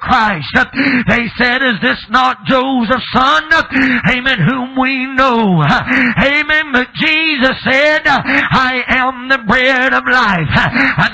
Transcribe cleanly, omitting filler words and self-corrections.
Christ. They said, is this not Joseph's son? Amen, whom we know. Amen, but Jesus said, I am the bread of life.